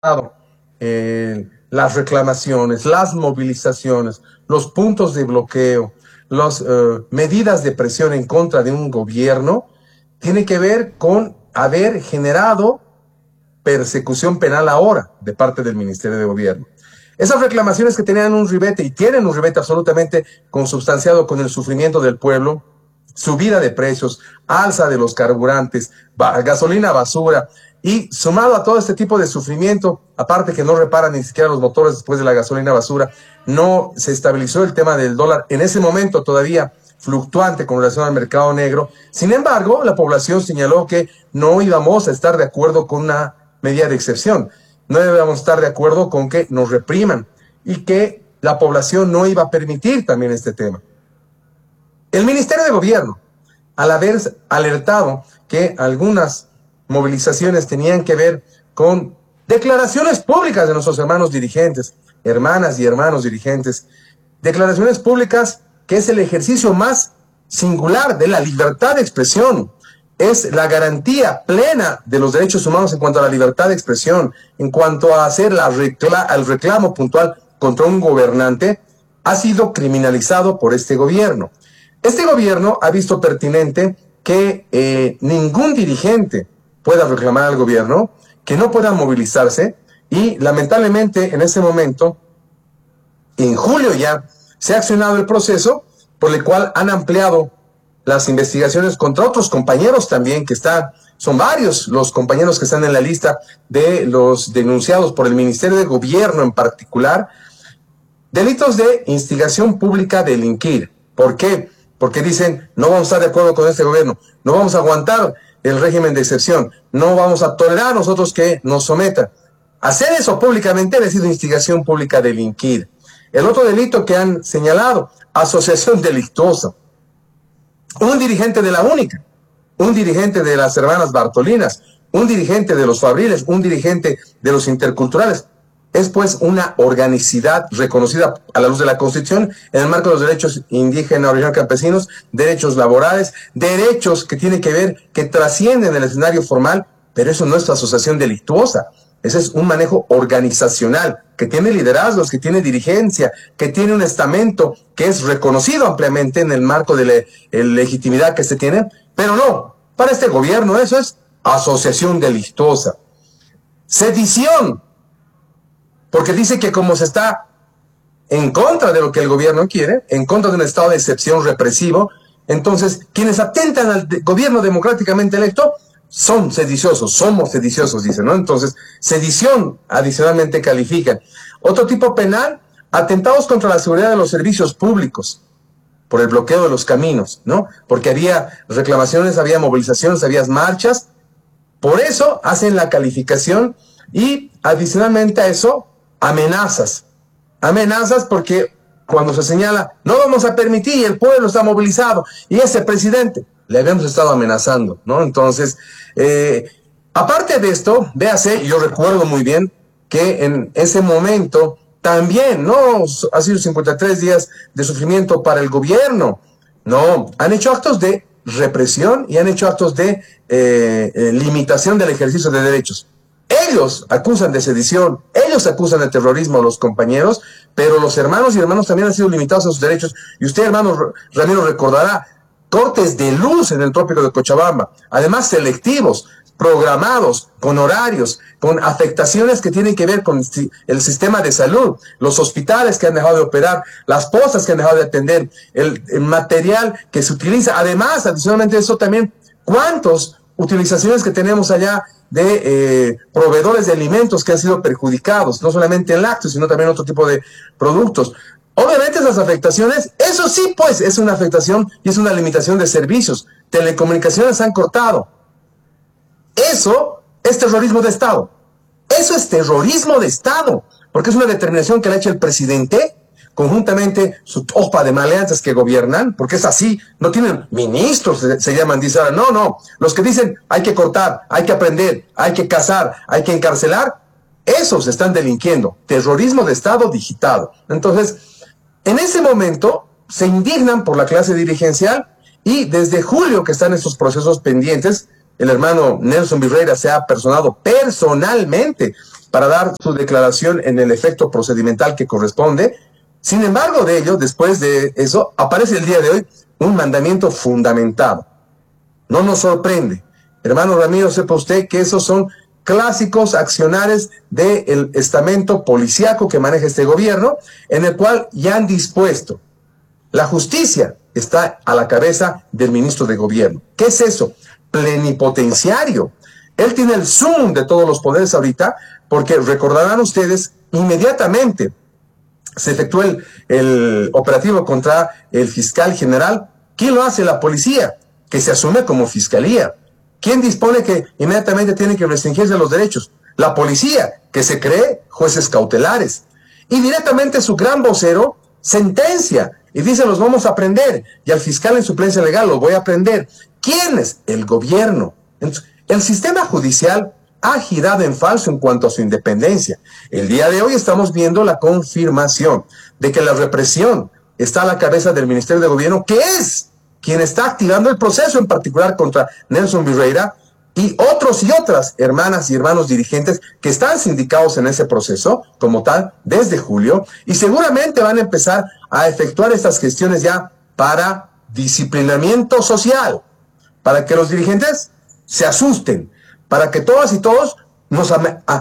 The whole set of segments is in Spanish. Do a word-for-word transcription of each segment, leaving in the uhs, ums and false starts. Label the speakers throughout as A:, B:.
A: eh, las reclamaciones, las movilizaciones, los puntos de bloqueo, las eh, medidas de presión en contra de un gobierno, tiene que ver con haber generado persecución penal ahora de parte del Ministerio de Gobierno. Esas reclamaciones que tenían un ribete y tienen un ribete absolutamente consubstanciado con el sufrimiento del pueblo, subida de precios, alza de los carburantes, gasolina basura, y sumado a todo este tipo de sufrimiento, aparte que no reparan ni siquiera los motores después de la gasolina basura, no se estabilizó el tema del dólar en ese momento todavía fluctuante con relación al mercado negro. Sin embargo, la población señaló que no íbamos a estar de acuerdo con una medida de excepción, no íbamos a estar de acuerdo con que nos repriman y que la población no iba a permitir también este tema. El Ministerio de Gobierno, al haber alertado que algunas movilizaciones tenían que ver con declaraciones públicas de nuestros hermanos dirigentes, hermanas y hermanos dirigentes, declaraciones públicas que es el ejercicio más singular de la libertad de expresión, es la garantía plena de los derechos humanos en cuanto a la libertad de expresión, en cuanto a hacer la recla- el reclamo puntual contra un gobernante, ha sido criminalizado por este gobierno. Este gobierno ha visto pertinente que eh, ningún dirigente pueda reclamar al gobierno, que no pueda movilizarse, y lamentablemente en ese momento, en julio ya, se ha accionado el proceso por el cual han ampliado las investigaciones contra otros compañeros también que están, son varios los compañeros que están en la lista de los denunciados por el Ministerio de Gobierno en particular, delitos de instigación pública a delinquir. ¿Por qué? Porque dicen, no vamos a estar de acuerdo con este gobierno, no vamos a aguantar el régimen de excepción, no vamos a tolerar a nosotros que nos sometan. Hacer eso públicamente ha sido instigación pública a delinquir. El otro delito que han señalado, asociación delictuosa. Un dirigente de la Única, un dirigente de las hermanas Bartolinas, un dirigente de los Fabriles, un dirigente de los interculturales, es pues una organicidad reconocida a la luz de la Constitución en el marco de los derechos indígenas, originarios, campesinos, derechos laborales, derechos que tienen que ver, que trascienden el escenario formal, pero eso no es asociación delictuosa. Ese es un manejo organizacional, que tiene liderazgos, que tiene dirigencia, que tiene un estamento que es reconocido ampliamente en el marco de la el legitimidad que se tiene, pero no, para este gobierno eso es asociación delictuosa. Sedición, porque dice que como se está en contra de lo que el gobierno quiere, en contra de un estado de excepción represivo, entonces quienes atentan al de gobierno democráticamente electo son sediciosos, somos sediciosos, dicen, ¿no? Entonces, sedición adicionalmente califican. Otro tipo penal, atentados contra la seguridad de los servicios públicos, por el bloqueo de los caminos, ¿no? Porque había reclamaciones, había movilizaciones, había marchas, por eso hacen la calificación y adicionalmente a eso, amenazas. Amenazas porque cuando se señala, no vamos a permitir, el pueblo está movilizado, y ese presidente, le habíamos estado amenazando, ¿no? Entonces, eh, aparte de esto, véase, yo recuerdo muy bien que en ese momento también, no ha sido cincuenta y tres días de sufrimiento para el gobierno, no, han hecho actos de represión y han hecho actos de eh, eh, limitación del ejercicio de derechos. Ellos acusan de sedición, ellos acusan de terrorismo a los compañeros, pero los hermanos y hermanos también han sido limitados a sus derechos. Y usted, hermano Ramiro, recordará cortes de luz en el trópico de Cochabamba, además selectivos, programados, con horarios, con afectaciones que tienen que ver con el sistema de salud, los hospitales que han dejado de operar, las postas que han dejado de atender, el, el material que se utiliza. Además, adicionalmente a eso también, ¿cuántas utilizaciones que tenemos allá de eh, proveedores de alimentos que han sido perjudicados, no solamente en lácteos, sino también otro tipo de productos? Obviamente esas afectaciones, eso sí pues es una afectación y es una limitación de servicios. Telecomunicaciones han cortado. Eso es terrorismo de Estado. Eso es terrorismo de Estado, porque es una determinación que le ha hecho el presidente, conjuntamente su tropa de maleantes que gobiernan, porque es así, no tienen ministros, se, se llaman, dice ahora, no, no, los que dicen hay que cortar, hay que aprender, hay que cazar, hay que encarcelar, esos están delinquiendo, terrorismo de Estado digitado. Entonces, en ese momento se indignan por la clase dirigencial y desde julio que están estos procesos pendientes, el hermano Nelson Virreira se ha personado personalmente para dar su declaración en el efecto procedimental que corresponde. Sin embargo, de ello, después de eso, aparece el día de hoy un mandamiento fundamentado. No nos sorprende. Hermano Ramiro, sepa usted que esos son clásicos accionares del estamento policíaco que maneja este gobierno, en el cual ya han dispuesto. La justicia está a la cabeza del ministro de gobierno. ¿Qué es eso? Plenipotenciario. Él tiene el sumum de todos los poderes ahorita, porque recordarán ustedes, inmediatamente se efectuó el, el operativo contra el fiscal general. ¿Quién lo hace? La policía, que se asume como fiscalía. ¿Quién dispone que inmediatamente tienen que restringirse los derechos? La policía, que se cree jueces cautelares. Y directamente su gran vocero sentencia y dice, los vamos a prender. Y al fiscal en suplencia legal, los voy a prender. ¿Quién es? El gobierno. Entonces, el sistema judicial ha girado en falso en cuanto a su independencia. El día de hoy estamos viendo la confirmación de que la represión está a la cabeza del Ministerio de Gobierno, que es quien está activando el proceso, en particular contra Nelson Virreira y otros y otras hermanas y hermanos dirigentes que están sindicados en ese proceso, como tal, desde julio, y seguramente van a empezar a efectuar estas gestiones ya para disciplinamiento social, para que los dirigentes se asusten, para que todas y todos nos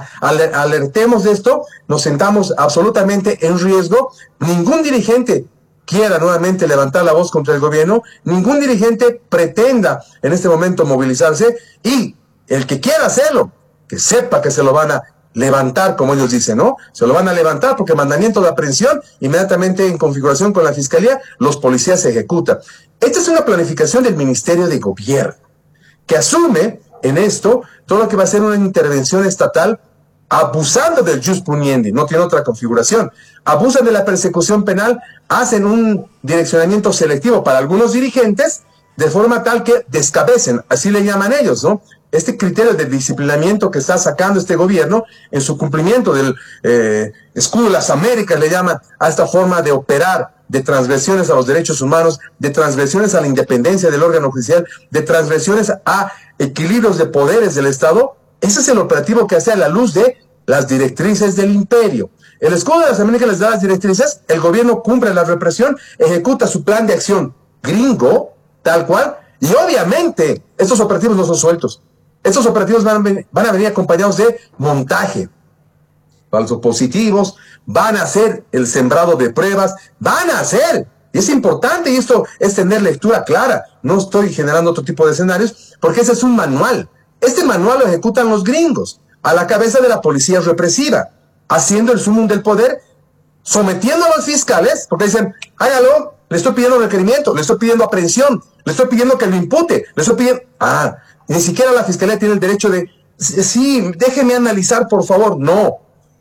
A: alertemos de esto, nos sentamos absolutamente en riesgo. Ningún dirigente quiera nuevamente levantar la voz contra el gobierno, ningún dirigente pretenda en este momento movilizarse, y el que quiera hacerlo, que sepa que se lo van a levantar, como ellos dicen, ¿no? Se lo van a levantar porque mandamiento de aprehensión, inmediatamente en configuración con la fiscalía, los policías se ejecutan. Esta es una planificación del Ministerio de Gobierno, que asume en esto todo lo que va a ser una intervención estatal, abusando del jus puniendi, no tiene otra configuración. Abusan de la persecución penal, hacen un direccionamiento selectivo para algunos dirigentes, de forma tal que descabecen, así le llaman ellos, ¿no? Este criterio de disciplinamiento que está sacando este gobierno en su cumplimiento del eh, escudo de las Américas, le llaman a esta forma de operar, de transgresiones a los derechos humanos, de transgresiones a la independencia del órgano judicial, de transgresiones a equilibrios de poderes del Estado. Ese es el operativo que hace a la luz de las directrices del imperio. El escudo de las Américas les da las directrices, el gobierno cumple la represión, ejecuta su plan de acción gringo, tal cual, y obviamente estos operativos no son sueltos. Estos operativos van a, venir, van a venir acompañados de montaje, falsos positivos, van a hacer el sembrado de pruebas, van a hacer, y es importante, y esto es tener lectura clara, no estoy generando otro tipo de escenarios, porque ese es un manual. Este manual lo ejecutan los gringos, a la cabeza de la policía represiva, haciendo el sumum del poder, sometiendo a los fiscales, porque dicen, hágalo, le estoy pidiendo requerimiento, le estoy pidiendo aprehensión, le estoy pidiendo que lo impute, le estoy pidiendo... Ah, ni siquiera la fiscalía tiene el derecho de, sí, déjeme analizar, por favor. No,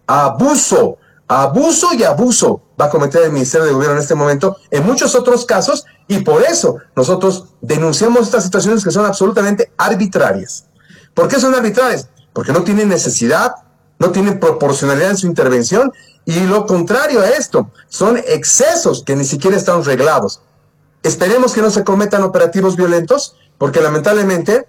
A: abuso, abuso y abuso va a cometer el Ministerio de Gobierno en este momento, en muchos otros casos, y por eso nosotros denunciamos estas situaciones que son absolutamente arbitrarias. ¿Por qué son arbitrarias? Porque no tienen necesidad, no tienen proporcionalidad en su intervención, y lo contrario a esto, son excesos que ni siquiera están reglados. Esperemos que no se cometan operativos violentos, porque lamentablemente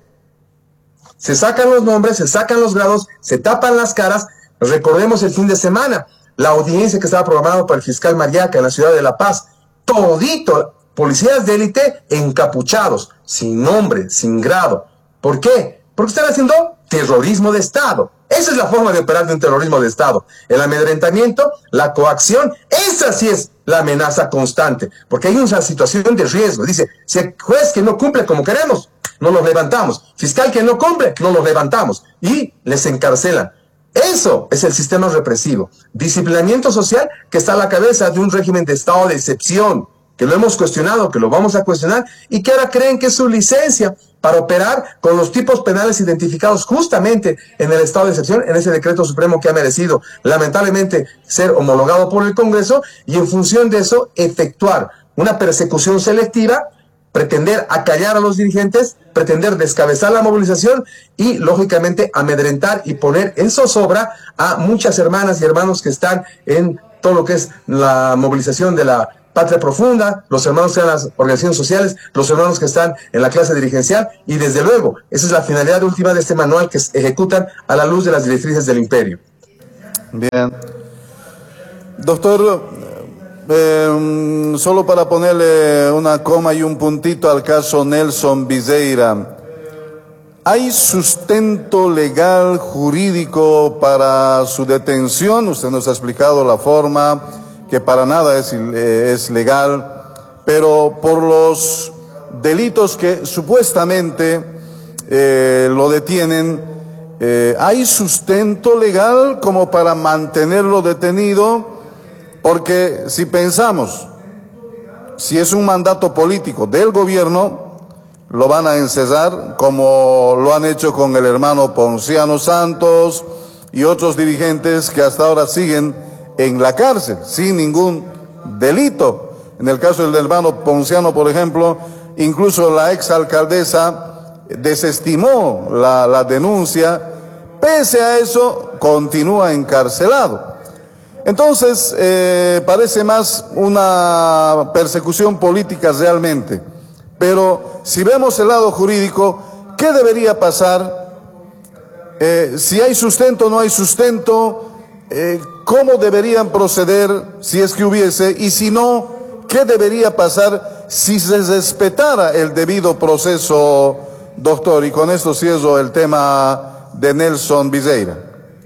A: se sacan los nombres, se sacan los grados, se tapan las caras. Recordemos el fin de semana, la audiencia que estaba programada para el fiscal Mariaca en la ciudad de La Paz, todito, policías de élite encapuchados, sin nombre, sin grado. ¿Por qué? Porque están haciendo terrorismo de Estado. Esa es la forma de operar de un terrorismo de Estado. El amedrentamiento, la coacción, esa sí es la amenaza constante, porque hay una situación de riesgo. Dice, si el juez que no cumple como queremos, no los levantamos. Fiscal que no cumple, no los levantamos. Y les encarcelan. Eso es el sistema represivo. Disciplinamiento social que está a la cabeza de un régimen de estado de excepción, que lo hemos cuestionado, que lo vamos a cuestionar, y que ahora creen que es su licencia para operar con los tipos penales identificados justamente en el estado de excepción, en ese decreto supremo que ha merecido, lamentablemente, ser homologado por el Congreso, y en función de eso, efectuar una persecución selectiva, pretender acallar a los dirigentes, pretender descabezar la movilización y, lógicamente, amedrentar y poner en zozobra a muchas hermanas y hermanos que están en todo lo que es la movilización de la Patria Profunda, los hermanos que están en las organizaciones sociales, los hermanos que están en la clase dirigencial, y desde luego, esa es la finalidad última de este manual que ejecutan a la luz de las directrices del imperio.
B: Bien. Doctor, eh, solo para ponerle una coma y un puntito al caso Nelson Viseira, ¿hay sustento legal, jurídico para su detención? Usted nos ha explicado la forma, que para nada es, eh, es legal, pero por los delitos que supuestamente eh, lo detienen, eh, ¿hay sustento legal como para mantenerlo detenido? Porque si pensamos, si es un mandato político del gobierno, lo van a encerrar como lo han hecho con el hermano Ponciano Santos y otros dirigentes que hasta ahora siguen en la cárcel sin ningún delito. En el caso del hermano Ponciano, por ejemplo, incluso la exalcaldesa desestimó la, la denuncia, pese a eso continúa encarcelado. Entonces, eh, parece más una persecución política realmente. Pero si vemos el lado jurídico, ¿qué debería pasar? Eh, si hay sustento o no hay sustento, eh, ¿cómo deberían proceder si es que hubiese? Y si no, ¿qué debería pasar si se respetara el debido proceso, doctor? Y con esto cierro el tema de Nelson Viseira.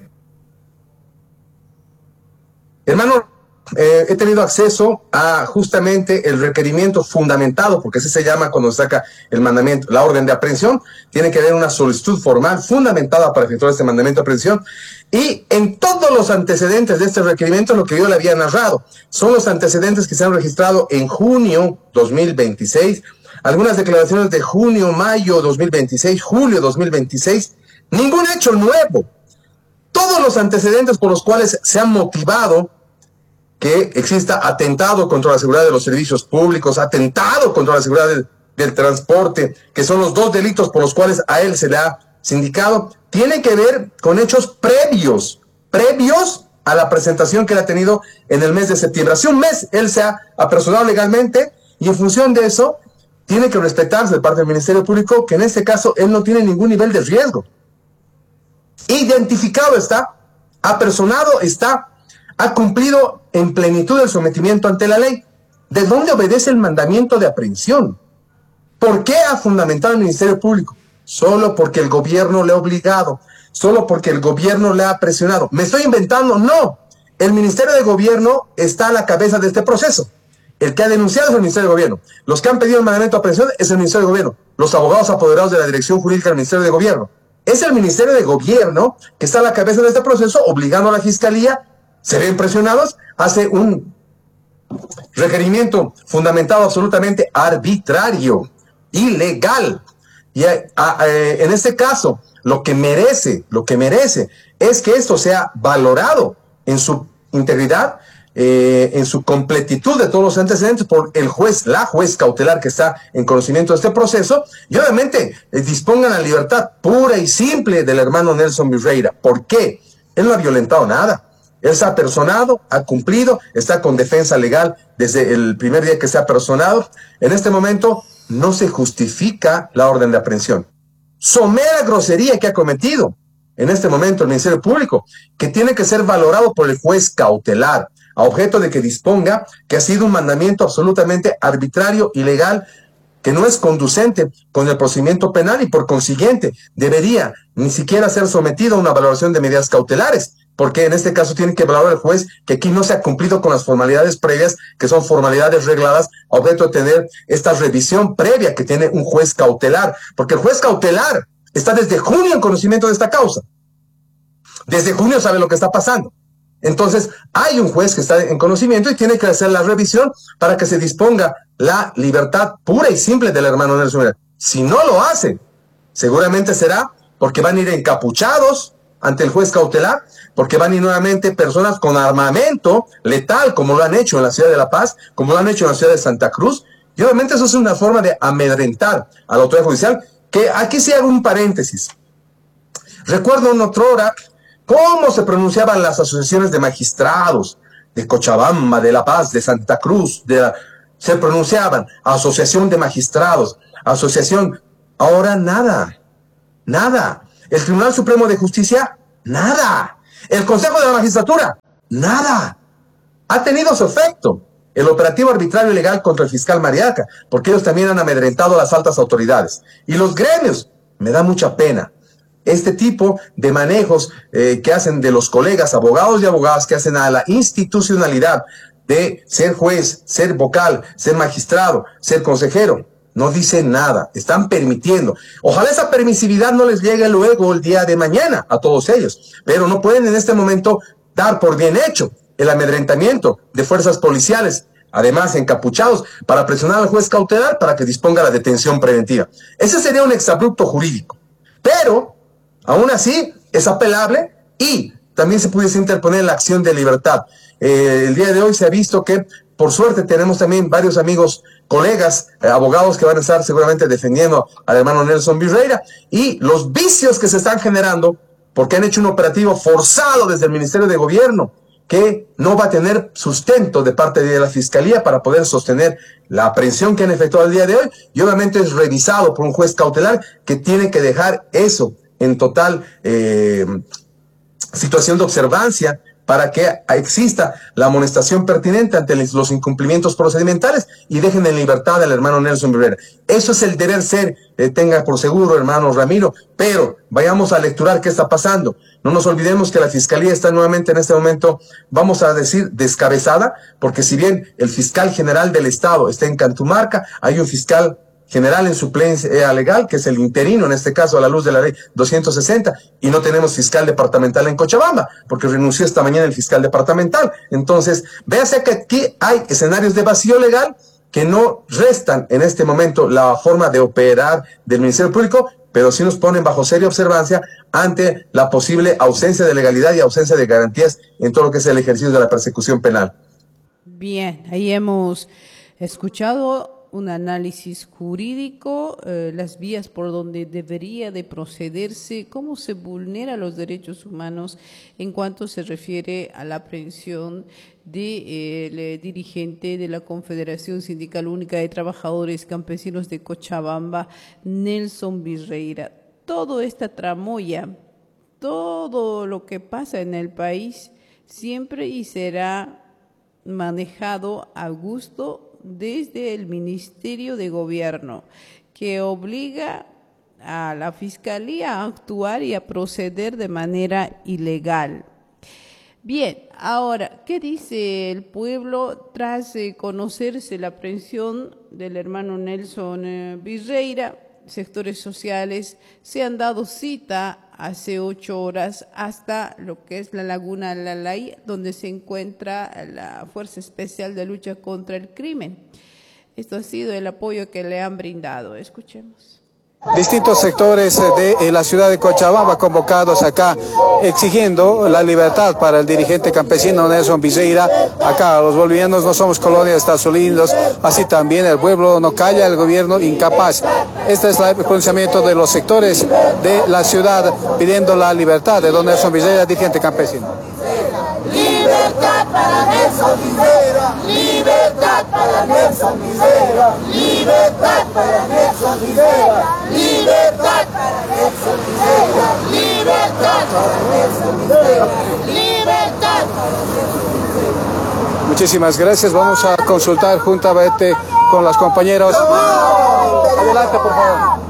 A: Hermano, eh, he tenido acceso a justamente el requerimiento fundamentado, porque así se llama cuando se saca el mandamiento, la orden de aprehensión. Tiene que haber una solicitud formal fundamentada para efectuar este mandamiento de aprehensión. Y en todos los antecedentes de este requerimiento, lo que yo le había narrado, son los antecedentes que se han registrado en junio dos mil veintiséis, algunas declaraciones de junio, mayo dos mil veintiséis, julio dos mil veintiséis, ningún hecho nuevo. Todos los antecedentes por los cuales se han motivado que exista atentado contra la seguridad de los servicios públicos, atentado contra la seguridad del, del transporte, que son los dos delitos por los cuales a él se le ha sindicado, tiene que ver con hechos previos, previos a la presentación que él ha tenido en el mes de septiembre. Hace un mes él se ha apersonado legalmente y en función de eso tiene que respetarse de parte del Ministerio Público que en este caso él no tiene ningún nivel de riesgo. Identificado está, apersonado está, ha cumplido en plenitud el sometimiento ante la ley. ¿De dónde obedece el mandamiento de aprehensión? ¿Por qué ha fundamentado el Ministerio Público? Solo porque el gobierno le ha obligado, solo porque el gobierno le ha presionado. ¿Me estoy inventando? No. El Ministerio de Gobierno está a la cabeza de este proceso. El que ha denunciado es el Ministerio de Gobierno. Los que han pedido el mandamiento de aprehensión es el Ministerio de Gobierno. Los abogados apoderados de la Dirección Jurídica del Ministerio de Gobierno. Es el Ministerio de Gobierno que está a la cabeza de este proceso, obligando a la Fiscalía. Se ven presionados, hace un requerimiento fundamentado absolutamente arbitrario, ilegal. Y a, a, a, en este caso, lo que merece, lo que merece es que esto sea valorado en su integridad, eh, en su completitud de todos los antecedentes por el juez, la juez cautelar que está en conocimiento de este proceso, y obviamente eh, dispongan la libertad pura y simple del hermano Nelson Viseira. ¿Por qué? Él no ha violentado nada. Él se ha personado, ha cumplido, está con defensa legal desde el primer día que se ha personado. En este momento no se justifica la orden de aprehensión. Somera grosería que ha cometido en este momento el Ministerio Público, que tiene que ser valorado por el juez cautelar, a objeto de que disponga que ha sido un mandamiento absolutamente arbitrario, ilegal, que no es conducente con el procedimiento penal y por consiguiente debería ni siquiera ser sometido a una valoración de medidas cautelares, porque en este caso tiene que valorar el juez que aquí no se ha cumplido con las formalidades previas, que son formalidades regladas, a objeto de tener esta revisión previa que tiene un juez cautelar, porque el juez cautelar está desde junio en conocimiento de esta causa. Desde junio sabe lo que está pasando. Entonces, hay un juez que está en conocimiento y tiene que hacer la revisión para que se disponga la libertad pura y simple del hermano Nelson Viseira. Si no lo hace, seguramente será porque van a ir encapuchados ante el juez cautelar, porque van a ir nuevamente personas con armamento letal, como lo han hecho en la ciudad de La Paz, como lo han hecho en la ciudad de Santa Cruz, y obviamente eso es una forma de amedrentar a la autoridad judicial, que aquí sí hago un paréntesis. Recuerdo en otra hora cómo se pronunciaban las asociaciones de magistrados de Cochabamba, de La Paz, de Santa Cruz, de la, se pronunciaban asociación de magistrados, asociación, ahora nada, nada. El Tribunal Supremo de Justicia, nada. El Consejo de la Magistratura, nada. Ha tenido su efecto. El operativo arbitrario y legal contra el fiscal Mariaca, porque ellos también han amedrentado a las altas autoridades. Y los gremios, me da mucha pena. Este tipo de manejos eh, que hacen de los colegas, abogados y abogadas, que hacen a la institucionalidad de ser juez, ser vocal, ser magistrado, ser consejero, no dicen nada, están permitiendo. Ojalá esa permisividad no les llegue luego el día de mañana a todos ellos, pero no pueden en este momento dar por bien hecho el amedrentamiento de fuerzas policiales, además encapuchados, para presionar al juez cautelar para que disponga la detención preventiva. Ese sería un exabrupto jurídico, pero aún así es apelable y también se pudiese interponer la acción de libertad. Eh, el día de hoy se ha visto que, por suerte, tenemos también varios amigos, colegas, eh, abogados que van a estar seguramente defendiendo al hermano Nelson Virreira, y los vicios que se están generando porque han hecho un operativo forzado desde el Ministerio de Gobierno que no va a tener sustento de parte de la Fiscalía para poder sostener la aprehensión que han efectuado el día de hoy, y obviamente es revisado por un juez cautelar que tiene que dejar eso en total eh, situación de observancia para que exista la amonestación pertinente ante los incumplimientos procedimentales y dejen en libertad al hermano Nelson Virreira. Eso es el deber ser, eh, tenga por seguro, hermano Ramiro, pero vayamos a lecturar qué está pasando. No nos olvidemos que la Fiscalía está nuevamente en este momento, vamos a decir, descabezada, porque si bien el fiscal general del Estado está en Cantumarca, hay un fiscal general en suplencia legal, que es el interino, en este caso a la luz de la ley doscientos sesenta, y no tenemos fiscal departamental en Cochabamba, porque renunció esta mañana el fiscal departamental. Entonces, véase que aquí hay escenarios de vacío legal que no restan en este momento la forma de operar del Ministerio Público, pero sí nos ponen bajo seria observancia ante la posible ausencia de legalidad y ausencia de garantías en todo lo que es el ejercicio de la persecución penal.
C: Bien, ahí hemos escuchado un análisis jurídico, eh, las vías por donde debería de procederse, cómo se vulneran los derechos humanos en cuanto se refiere a la aprehensión del de, eh, dirigente de la Confederación Sindical Única de Trabajadores Campesinos de Cochabamba, Nelson Virreira. Toda esta tramoya, todo lo que pasa en el país siempre y será manejado a gusto desde el Ministerio de Gobierno, que obliga a la Fiscalía a actuar y a proceder de manera ilegal. Bien, ahora, ¿qué dice el pueblo tras eh, conocerse la aprehensión del hermano Nelson eh, Virreira? Sectores sociales se han dado cita hace ocho horas hasta lo que es la Laguna Lalay, donde se encuentra la Fuerza Especial de Lucha contra el Crimen. Esto ha sido el apoyo que le han brindado. Escuchemos.
D: Distintos sectores de la ciudad de Cochabamba convocados acá exigiendo la libertad para el dirigente campesino Nelson Virreira. Acá los bolivianos no somos colonia de Estados Unidos, así también el pueblo no calla, el gobierno incapaz. Este es el pronunciamiento de los sectores de la ciudad pidiendo la libertad de don Nelson Virreira, dirigente campesino.
E: Libertad para Nelson Virreira, libertad para Nelson Virreira, libertad para Nelson Virreira, libertad para Nelson Virreira, libertad para Nelson Virreira, libertad para Nelson Virreira.
D: Muchísimas gracias. Vamos a consultar juntamente con los compañeros. Adelante, por favor.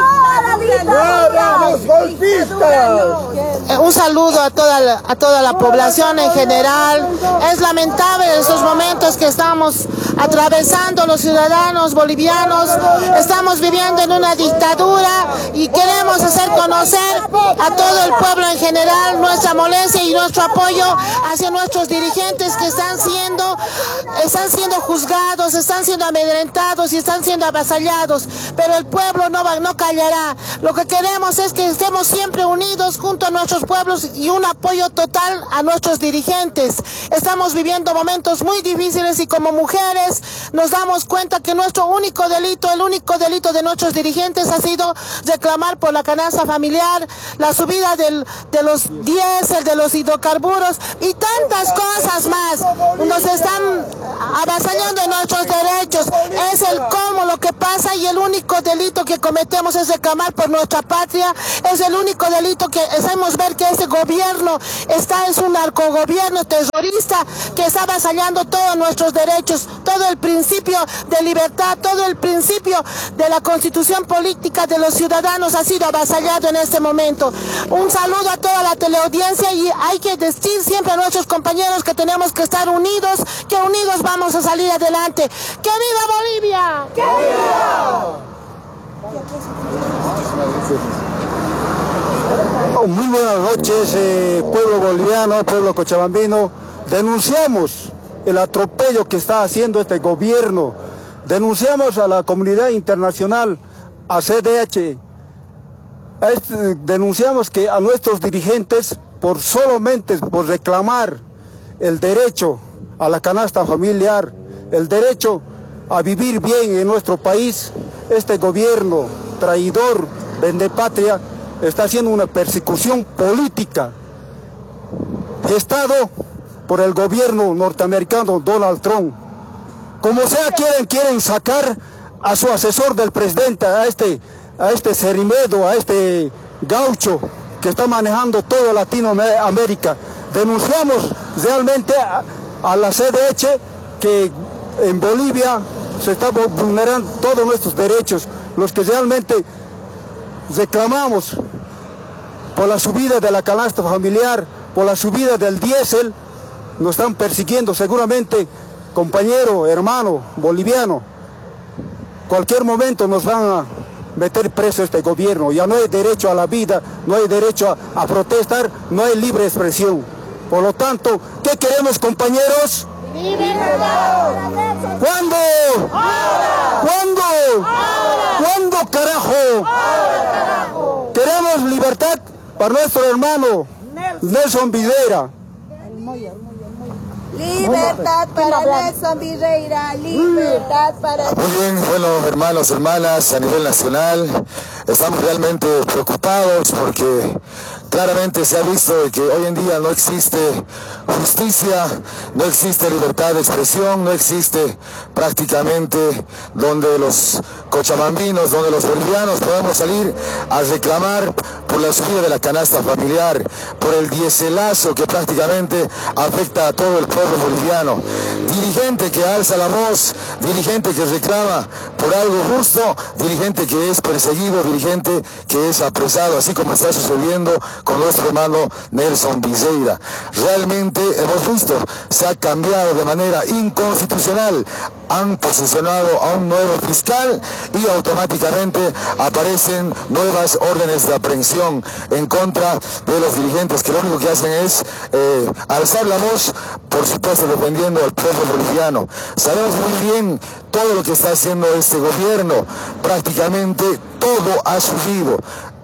F: Un saludo a toda la, a toda la población en general. Es lamentable esos momentos que estamos atravesando los ciudadanos bolivianos. Estamos viviendo en una dictadura y queremos hacer conocer a todo el pueblo en general nuestra molestia y nuestro apoyo hacia nuestros dirigentes que están siendo, están siendo juzgados, están siendo amedrentados y están siendo avasallados. Pero el pueblo no, va, no callará. Lo que queremos es que estemos siempre unidos junto a nuestros pueblos y un apoyo total a nuestros dirigentes. Estamos viviendo momentos muy difíciles y como mujeres nos damos cuenta que nuestro único delito, el único delito de nuestros dirigentes ha sido reclamar por la canasta familiar, la subida del, de los diésel, de los hidrocarburos y tantas cosas más. Nos están avasallando en nuestros derechos. Es el cómo lo que pasa y y el único delito que cometemos es reclamar por nuestra patria, es el único delito que hacemos ver que ese gobierno está, es un narcogobierno terrorista que está avasallando todos nuestros derechos, todo el principio de libertad, todo el principio de la constitución política de los ciudadanos ha sido avasallado en este momento. Un saludo a toda la teleaudiencia y hay que decir siempre a nuestros compañeros que tenemos que estar unidos, que unidos vamos a salir adelante. ¡Que viva Bolivia! ¡Que viva!
D: Oh, muy buenas noches, eh, pueblo boliviano, pueblo cochabambino. Denunciamos el atropello que está haciendo este gobierno. Denunciamos a la comunidad internacional, a C D H. Este, denunciamos que a nuestros dirigentes, por solamente por reclamar el derecho a la canasta familiar, el derecho a vivir bien en nuestro país, este gobierno traidor, vendepatria, está haciendo una persecución política gestado por el gobierno norteamericano Donald Trump. Como sea, quieren, quieren sacar a su asesor del presidente, a este, a este Cerimedo, a este gaucho que está manejando toda Latinoamérica. Denunciamos realmente a, a la C D H que en Bolivia se está vulnerando todos nuestros derechos, los que realmente reclamamos por la subida de la canasta familiar, por la subida del diésel. Nos están persiguiendo seguramente, compañero, hermano boliviano. Cualquier momento nos van a meter preso este gobierno. Ya no hay derecho a la vida, no hay derecho a, a protestar, no hay libre expresión. Por lo tanto, ¿qué queremos, compañeros?
F: ¡Libertad!
D: ¿Cuándo?
F: ¡Ahora!
D: ¿Cuándo?
F: ¡Ahora!
D: ¿Cuándo, carajo?
F: ¡Ahora, carajo!
D: Queremos libertad para nuestro hermano Nelson Videra.
G: Libertad para Nelson Videra, libertad para...
H: Muy bien, bueno, hermanos, hermanas, a nivel nacional, estamos realmente preocupados porque claramente se ha visto que hoy en día no existe justicia, no existe libertad de expresión, no existe prácticamente donde los cochabambinos, donde los bolivianos podamos salir a reclamar por la subida de la canasta familiar, por el diéselazo que prácticamente afecta a todo el pueblo boliviano. Dirigente que alza la voz, dirigente que reclama por algo justo, dirigente que es perseguido, dirigente que es apresado, así como está sucediendo con nuestro hermano Nelson Videra. Realmente hemos visto, se ha cambiado de manera inconstitucional, han posicionado a un nuevo fiscal y automáticamente aparecen nuevas órdenes de aprehensión en contra de los dirigentes que lo único que hacen es eh, alzar la voz, por supuesto defendiendo al pueblo boliviano. Sabemos muy bien todo lo que está haciendo este gobierno, prácticamente todo ha subido.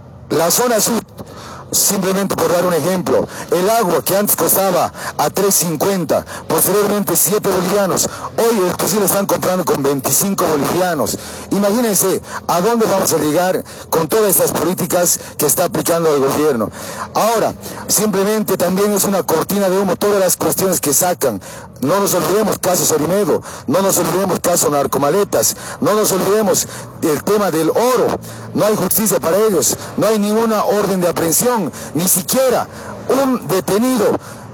H: La zona sur, simplemente por dar un ejemplo, el agua que antes costaba a tres cincuenta, posteriormente siete bolivianos, hoy el posible están comprando con veinticinco bolivianos. Imagínense a dónde vamos a llegar con todas estas políticas que está aplicando el gobierno. Ahora, simplemente también es una cortina de humo todas las cuestiones que sacan. No nos olvidemos caso Cerimedo, no nos olvidemos caso narcomaletas, no nos olvidemos del tema del oro. No hay justicia para ellos, no hay ninguna orden de aprehensión, ni siquiera un detenido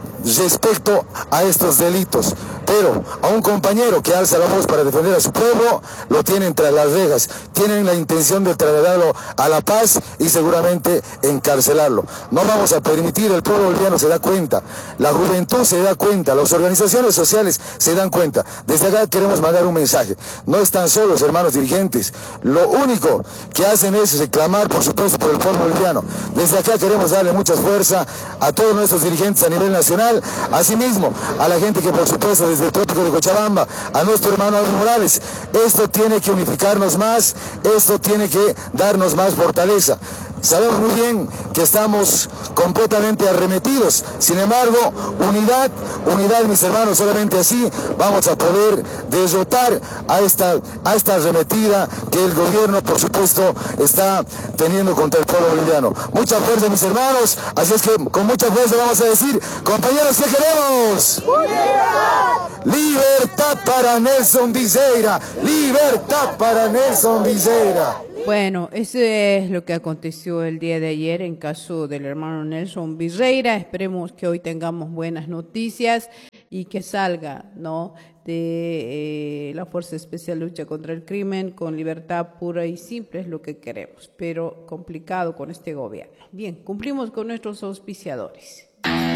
H: respecto a estos delitos. Pero a un compañero que alza la voz para defender a su pueblo, lo tienen tras las rejas, tienen la intención de trasladarlo a La Paz y seguramente encarcelarlo. No vamos a permitir, el pueblo boliviano se da cuenta, la juventud se da cuenta, las organizaciones sociales se dan cuenta. Desde acá queremos mandar un mensaje, no están solos, hermanos dirigentes, lo único que hacen es reclamar, por supuesto, por el pueblo boliviano. Desde acá queremos darle mucha fuerza a todos nuestros dirigentes a nivel nacional, asimismo a la gente que, por supuesto, desde el trópico de Cochabamba, a nuestro hermano Evo Morales. Esto tiene que unificarnos más, esto tiene que darnos más fortaleza. Sabemos muy bien que estamos completamente arremetidos, sin embargo, unidad, unidad, mis hermanos, solamente así vamos a poder derrotar a esta, a esta arremetida que el gobierno, por supuesto, está teniendo contra el pueblo boliviano. Mucha fuerza, mis hermanos, así es que con mucha fuerza vamos a decir, compañeros, ¿qué queremos? ¡Unidad! Libertad para Nelson Viseira. Libertad para Nelson Viseira.
C: Bueno, ese es lo que aconteció el día de ayer en caso del hermano Nelson Viseira. Esperemos que hoy tengamos buenas noticias y que salga, ¿no?, de eh, la Fuerza Especial de Lucha contra el Crimen con libertad pura y simple, es lo que queremos, pero complicado con este gobierno. Bien, cumplimos con nuestros auspiciadores.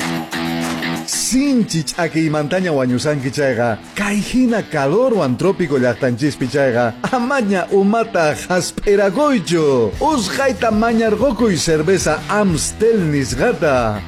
I: Sinchich aki mantaña wañusanki chayga, kaijina calor antrópico llaqtanchispi chayga, amaña umata hasperagoycho, usqayta mañargoku y cerveza Amstel nisgata.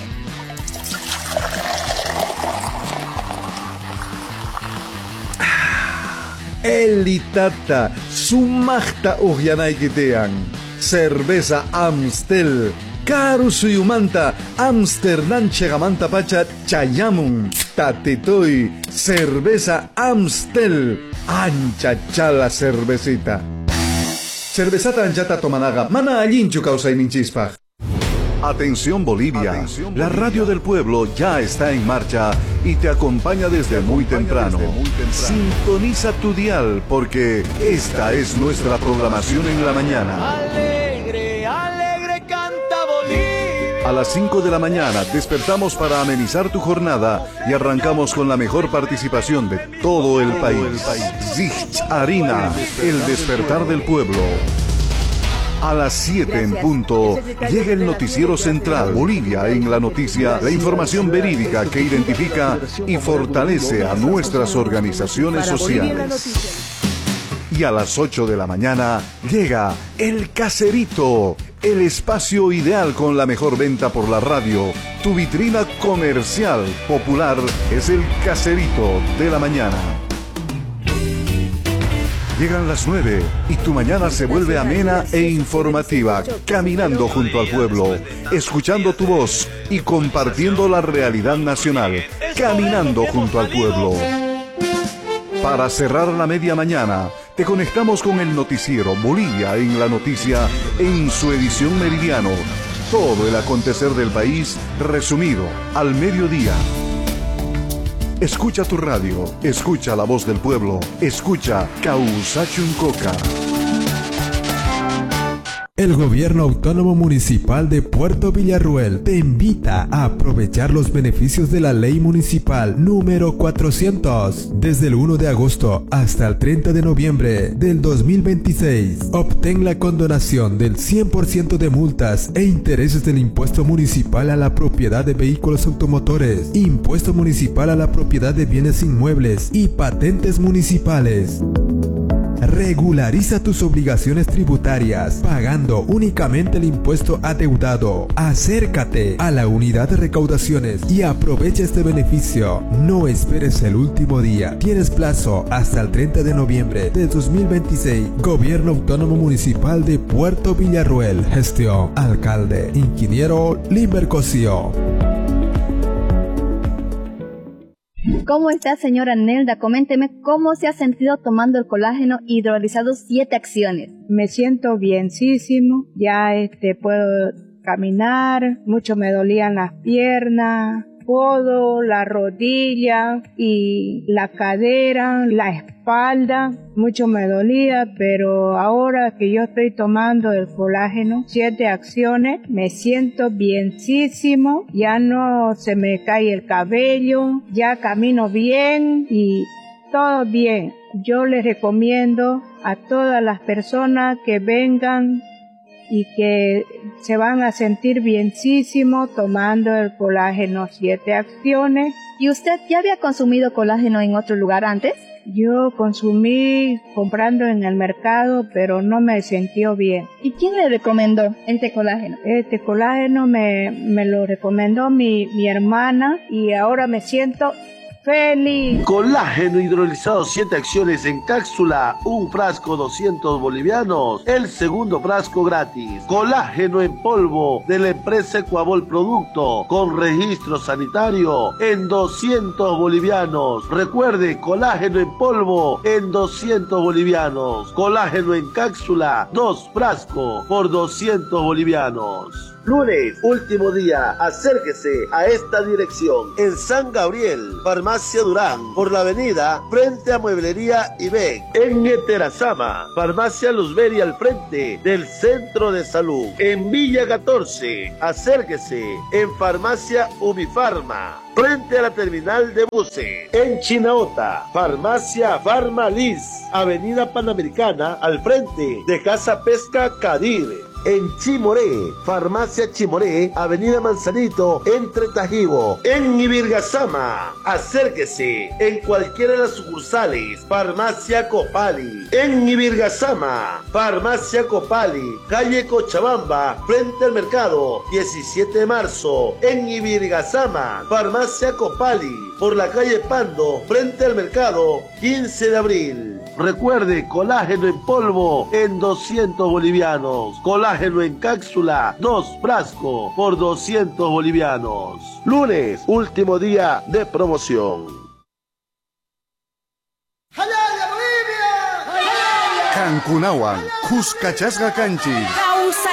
I: Elitata, sumachta ujianaikitean, cerveza Amstel. Karu suyumanta, Amsterdam chegamanta pacha chayamun, tatitoy, cerveza Amstel, ancha chala cervecita. Cervezata anchata tomanaga, mana allinchu causayninchispaj.
B: Atención Bolivia, Atención, Bolivia, la radio del pueblo ya está en marcha y te acompaña desde muy temprano. Desde muy temprano. Sintoniza tu dial porque esta es nuestra programación en la mañana.
E: Alegre, alegre canta Bolivia.
B: A las cinco de la mañana despertamos para amenizar tu jornada y arrancamos con la mejor participación de todo el país. Zich Harina, el despertar del pueblo. A las siete en punto llega el noticiero central Bolivia en la noticia, la información verídica que identifica y fortalece a nuestras organizaciones sociales. Y a las ocho de la mañana llega El Caserito, el espacio ideal con la mejor venta por la radio. Tu vitrina comercial popular es El Caserito de la mañana. Llegan las nueve y tu mañana se vuelve amena e informativa, caminando junto al pueblo, escuchando tu voz y compartiendo la realidad nacional, caminando junto al pueblo. Para cerrar la media mañana, te conectamos con el noticiero Bolivia en la noticia en su edición meridiano. Todo el acontecer del país resumido al mediodía. Escucha tu radio, escucha la voz del pueblo, escucha Causachuncoca.
J: El Gobierno Autónomo Municipal de Puerto Villarruel te invita a aprovechar los beneficios de la Ley Municipal número cuatrocientos. Desde el primero de agosto hasta el treinta de noviembre del dos mil veintiséis, obtén la condonación del cien por ciento de multas e intereses del impuesto municipal a la propiedad de vehículos automotores, impuesto municipal a la propiedad de bienes inmuebles y patentes municipales. Regulariza tus obligaciones tributarias pagando únicamente el impuesto adeudado. Acércate a la unidad de recaudaciones y aprovecha este beneficio. No esperes el último día. Tienes plazo hasta el treinta de noviembre de dos mil veintiséis. Gobierno Autónomo Municipal de Puerto Villarruel. Gestión Alcalde Ingeniero Limber Cosío.
K: ¿Cómo está, señora Nelda? Coménteme cómo se ha sentido tomando el colágeno hidrolizado siete acciones.
L: Me siento bienísimo, ya este puedo caminar, mucho me dolían las piernas, codo, la rodilla y la cadera, la espalda, mucho me dolía, pero ahora que yo estoy tomando el colágeno, siete acciones, me siento bienísimo, ya no se me cae el cabello, ya camino bien y todo bien. Yo les recomiendo a todas las personas que vengan y que se van a sentir bienísimo tomando el colágeno siete acciones.
K: ¿Y usted ya había consumido colágeno en otro lugar antes?
L: Yo consumí comprando en el mercado, pero no me sintió bien.
K: ¿Y quién le recomendó este colágeno?
L: Este colágeno me, me lo recomendó mi, mi hermana y ahora me siento feliz.
M: Colágeno hidrolizado siete acciones en cápsula, un frasco doscientos bolivianos, el segundo frasco gratis. Colágeno en polvo de la empresa Ecuabol Producto con registro sanitario en doscientos bolivianos. Recuerde, colágeno en polvo en doscientos bolivianos. Colágeno en cápsula, dos frascos por doscientos bolivianos. Lunes, último día, acérquese a esta dirección. En San Gabriel, Farmacia Durán, por la avenida, frente a Mueblería Ibec. En Eterazama, Farmacia Luzberi al frente del Centro de Salud. En Villa catorce, acérquese en Farmacia Ubifarma, frente a la terminal de buses. En Chinaota, Farmacia Farmalis, Avenida Panamericana, al frente de Casa Pesca Cadir. En Chimoré, Farmacia Chimoré, Avenida Manzanito, entre Tajibo. En Ibirgazama, acérquese en cualquiera de las sucursales, Farmacia Copali. En Ibirgazama, Farmacia Copali, calle Cochabamba, frente al mercado, diecisiete de marzo. En Ibirgazama, Farmacia Copali, por la calle Pando, frente al mercado, quince de abril. Recuerde, colágeno en polvo en doscientos bolivianos. Colágeno en cápsula, dos frascos por doscientos bolivianos. Lunes, último día de promoción.
I: Cancunawan, Cuscachasga Canchis.